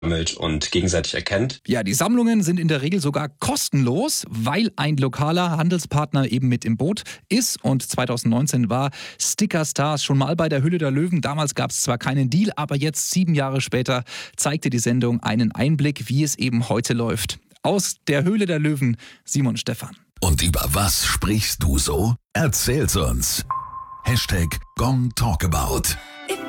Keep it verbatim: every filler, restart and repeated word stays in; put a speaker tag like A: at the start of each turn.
A: und gegenseitig erkennt.
B: Ja, die Sammlungen sind in der Regel sogar kostenlos, weil ein lokaler Handelspartner eben mit im Boot ist. Und zwanzig neunzehn war Sticker Stars schon mal bei der Höhle der Löwen. Damals gab es zwar keinen Deal, aber jetzt, sieben Jahre später, zeigte die Sendung einen Einblick, wie es eben heute läuft. Aus der Höhle der Löwen, Simon Stephan.
C: Und über was sprichst du so? Erzähl's uns. Hashtag Gong Talkabout.